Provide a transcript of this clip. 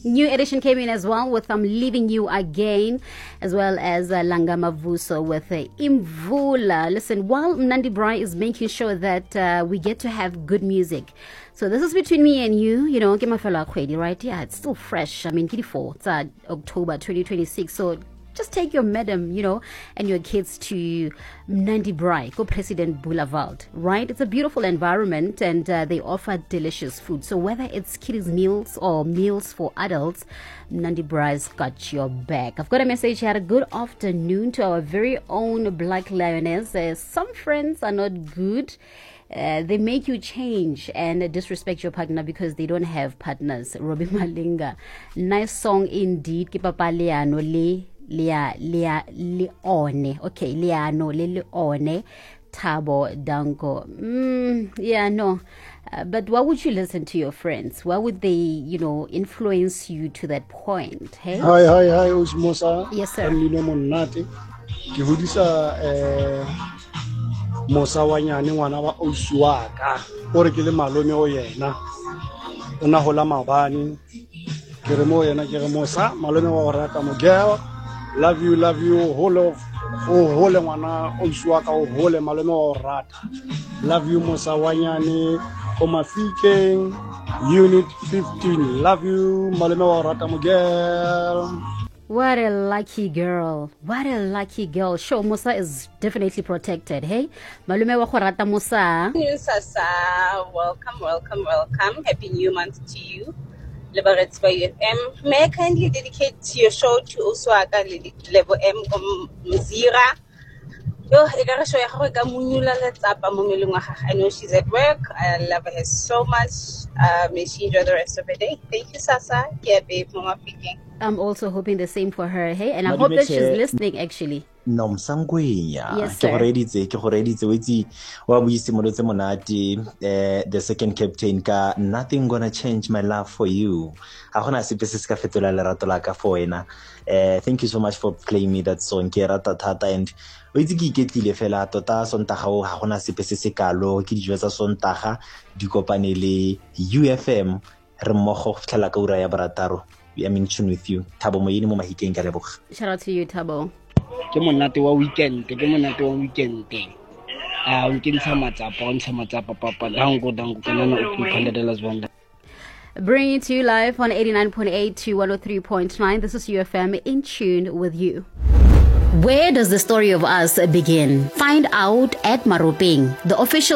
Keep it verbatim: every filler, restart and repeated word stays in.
New edition came in as well with I'm Leaving You Again, as well as uh, Langa Mavuso with uh, Imvula. Listen, while Mnandi Braai is making sure that uh, we get to have good music. So this is between me and you, you know, get my fellow Akwedi, right? Yeah, it's still fresh. I mean, four, it's uh, October twenty twenty-six. So just take your madam, you know, and your kids to Mnandi Braai, go President Boulevard, right? It's a beautiful environment and uh, they offer delicious food. So whether it's kiddies meals or meals for adults, Mnandi Braai's got your back. I've got a message here. Good afternoon to our very own Black Lioness. Uh, some friends are not good. Uh, they make you change and disrespect your partner because they don't have partners. Robbie Malinga. Nice song indeed. Kipapa Leano Le. Lea Lea Leone. Okay, Leano Le Leone. Tabo Danko. Mm, yeah, no. Uh, but why would you listen to your friends? Why would they, you know, influence you to that point? Hey? Hi, hi, hi, Mosa. Yes, sir. Monate. Ke hodisa eh Mosa wa nyane ngwana wa Oswaka. Gore ke le malome o yena. Ona hola mabani. Ke re mo yena ke re Mosa, malome wa go rata mogeo. Love you, love you, whole of oh whole ngwana Oswaka o whole malome wa go rata. Love you Mosa wa nyane Komafike Unit fifteen. Love you, malome wa go rata mogeo. What a lucky girl. What a lucky girl. Sure, Musa is definitely protected. Hey, Malume wa khorata Musa. Sasa, welcome, welcome, welcome. Happy new month to you. Liberates by U F M. May I kindly dedicate your show to Oswaka Level M Mzira. Yo, I got to show you how I can let's up a I know she's at work. I love her so much. Uh, may she enjoy the rest of the day. Thank you, Sasa. Yeah, babe, Mama speaking. I'm also hoping the same for her. Hey, and I hope that she's listening actually. No msangwenya. Yes, sir. Ke already tse ke already tse wetsi wa buisimolotse monate eh the second captain ka nothing gonna change my love for you. Ha gona sepe se se ka fetola lerato la ka for wena. Eh thank you so much for playing me that song. Ke rata thata and wetsi ke iketlile fela tota sontaga o ha gona sepe se se kalo ke dijo tsa sontaga di kopane le U F M re mmogo fitlela ka ura ya barataro. I'm in tune with you. Thabo moyeni mo mahikeng ka leboga. Shout out to you, Thabo. Ke monate wa weekend, ke monate wa weekend. Ah, o nkintsha matsapa, o ntsha matsapa papa. Dango dango kana na o khandela zwanda. Bringing it to you live on eighty-nine point eight to one oh three point nine. This is U F M in tune with you. Where does the story of us begin? Find out at Maropeng, the official